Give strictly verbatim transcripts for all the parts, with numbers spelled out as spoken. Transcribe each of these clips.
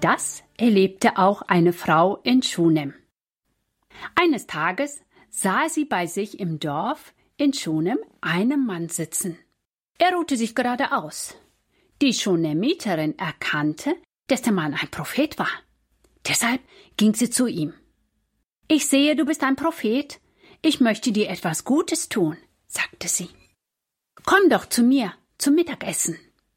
das erlebte auch eine Frau in Schunem. Eines Tages sah sie bei sich im Dorf in Schunem einen Mann sitzen. Er ruhte sich gerade aus. Die Schunemiterin erkannte, dass der Mann ein Prophet war. Deshalb ging sie zu ihm. »Ich sehe, du bist ein Prophet. Ich möchte dir etwas Gutes tun«, sagte sie. »Komm doch zu mir zum Mittagessen.«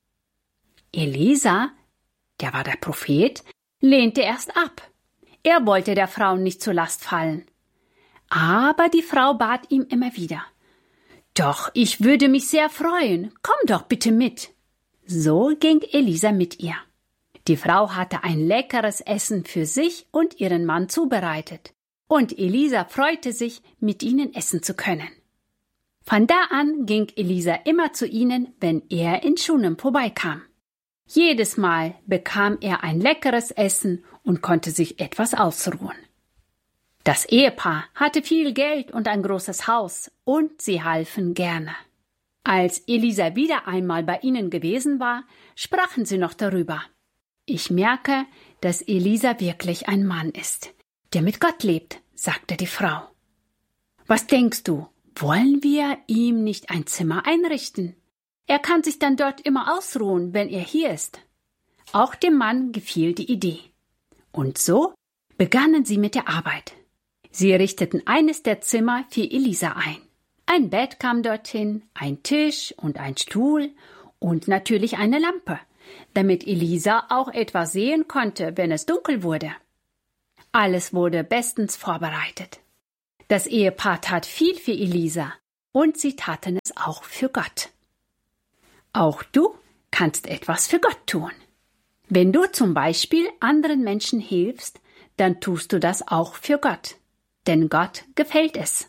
Elisa, der war der Prophet, lehnte erst ab. Er wollte der Frau nicht zur Last fallen. Aber die Frau bat ihm immer wieder. »Doch, ich würde mich sehr freuen. Komm doch bitte mit.« So ging Elisa mit ihr. Die Frau hatte ein leckeres Essen für sich und ihren Mann zubereitet. Und Elisa freute sich, mit ihnen essen zu können. Von da an ging Elisa immer zu ihnen, wenn er in Schunem vorbeikam. Jedes Mal bekam er ein leckeres Essen und konnte sich etwas ausruhen. Das Ehepaar hatte viel Geld und ein großes Haus, und sie halfen gerne. Als Elisa wieder einmal bei ihnen gewesen war, sprachen sie noch darüber. »Ich merke, dass Elisa wirklich ein Mann ist, der mit Gott lebt«, sagte die Frau. »Was denkst du, wollen wir ihm nicht ein Zimmer einrichten? Er kann sich dann dort immer ausruhen, wenn er hier ist.« Auch dem Mann gefiel die Idee. Und so begannen sie mit der Arbeit. Sie richteten eines der Zimmer für Elisa ein. Ein Bett kam dorthin, ein Tisch und ein Stuhl und natürlich eine Lampe, damit Elisa auch etwas sehen konnte, wenn es dunkel wurde. Alles wurde bestens vorbereitet. Das Ehepaar tat viel für Elisa und sie taten es auch für Gott. Auch du kannst etwas für Gott tun. Wenn du zum Beispiel anderen Menschen hilfst, dann tust du das auch für Gott, denn Gott gefällt es.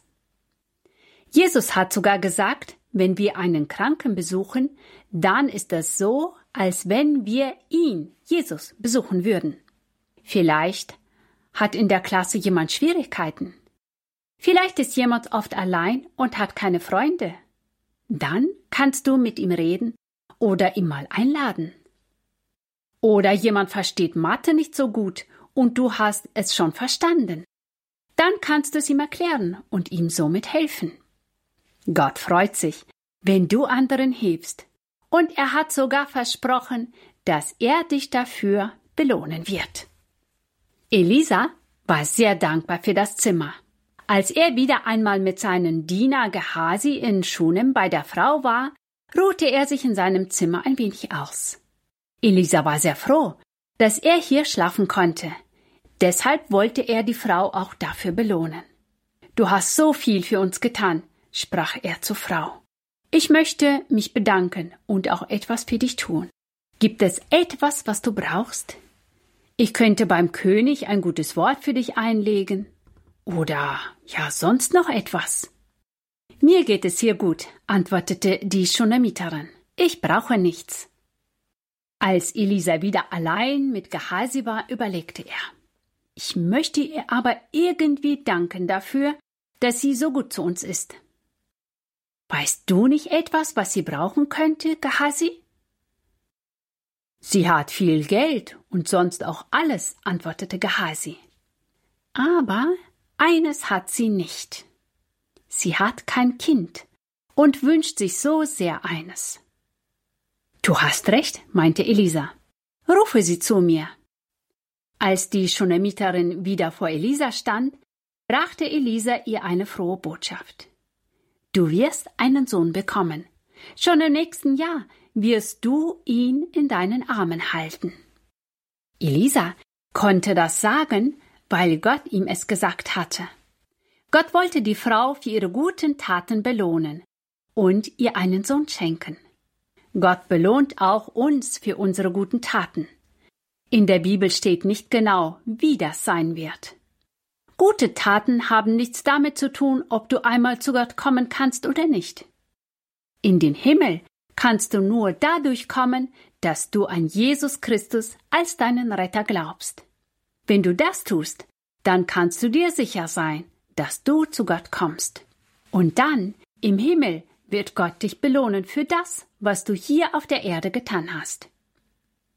Jesus hat sogar gesagt, wenn wir einen Kranken besuchen, dann ist das so, als wenn wir ihn, Jesus, besuchen würden. Vielleicht hat in der Klasse jemand Schwierigkeiten. Vielleicht ist jemand oft allein und hat keine Freunde. Dann kannst du mit ihm reden oder ihn mal einladen. Oder jemand versteht Mathe nicht so gut und du hast es schon verstanden. Dann kannst du es ihm erklären und ihm somit helfen. Gott freut sich, wenn du anderen hilfst. Und er hat sogar versprochen, dass er dich dafür belohnen wird. Elisa war sehr dankbar für das Zimmer. Als er wieder einmal mit seinem Diener Gehasi in Schunem bei der Frau war, ruhte er sich in seinem Zimmer ein wenig aus. Elisa war sehr froh, dass er hier schlafen konnte. Deshalb wollte er die Frau auch dafür belohnen. »Du hast so viel für uns getan«, sprach er zur Frau. »Ich möchte mich bedanken und auch etwas für dich tun. Gibt es etwas, was du brauchst? Ich könnte beim König ein gutes Wort für dich einlegen. Oder ja, sonst noch etwas.« »Mir geht es hier gut«, antwortete die Schunemiterin. »Ich brauche nichts.« Als Elisa wieder allein mit Gehasi war, überlegte er. »Ich möchte ihr aber irgendwie danken dafür, dass sie so gut zu uns ist.« »Weißt du nicht etwas, was sie brauchen könnte, Gehasi?« »Sie hat viel Geld und sonst auch alles«, antwortete Gehasi. »Aber eines hat sie nicht. Sie hat kein Kind und wünscht sich so sehr eines.« »Du hast recht«, meinte Elisa. »Rufe sie zu mir.« Als die Schunemiterin wieder vor Elisa stand, brachte Elisa ihr eine frohe Botschaft. »Du wirst einen Sohn bekommen. Schon im nächsten Jahr wirst du ihn in deinen Armen halten.« Elisa konnte das sagen, weil Gott ihm es gesagt hatte. Gott wollte die Frau für ihre guten Taten belohnen und ihr einen Sohn schenken. Gott belohnt auch uns für unsere guten Taten. In der Bibel steht nicht genau, wie das sein wird. Gute Taten haben nichts damit zu tun, ob du einmal zu Gott kommen kannst oder nicht. In den Himmel kannst du nur dadurch kommen, dass du an Jesus Christus als deinen Retter glaubst. Wenn du das tust, dann kannst du dir sicher sein, dass du zu Gott kommst. Und dann, im Himmel, wird Gott dich belohnen für das, was du hier auf der Erde getan hast.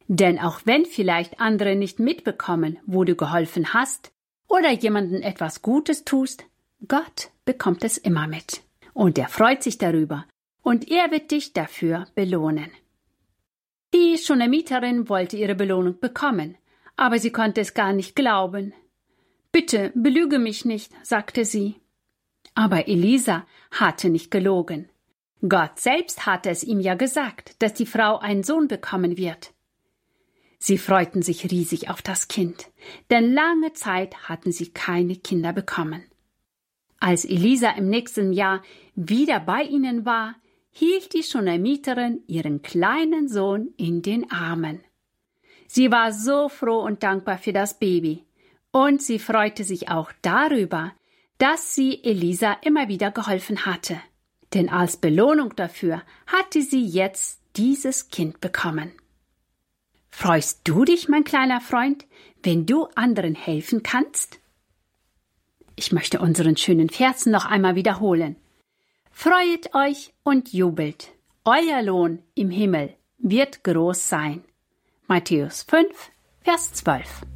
Denn auch wenn vielleicht andere nicht mitbekommen, wo du geholfen hast oder jemandem etwas Gutes tust, Gott bekommt es immer mit. Und er freut sich darüber und er wird dich dafür belohnen. Die Schunamiterin wollte ihre Belohnung bekommen, aber sie konnte es gar nicht glauben. »Bitte, belüge mich nicht«, sagte sie. Aber Elisa hatte nicht gelogen. Gott selbst hatte es ihm ja gesagt, dass die Frau einen Sohn bekommen wird. Sie freuten sich riesig auf das Kind, denn lange Zeit hatten sie keine Kinder bekommen. Als Elisa im nächsten Jahr wieder bei ihnen war, hielt die Schunamiterin ihren kleinen Sohn in den Armen. Sie war so froh und dankbar für das Baby, und sie freute sich auch darüber, dass sie Elisa immer wieder geholfen hatte. Denn als Belohnung dafür hatte sie jetzt dieses Kind bekommen. Freust du dich, mein kleiner Freund, wenn du anderen helfen kannst? Ich möchte unseren schönen Vers noch einmal wiederholen. Freuet euch und jubelt, euer Lohn im Himmel wird groß sein. Matthäus fünf, Vers zwölf.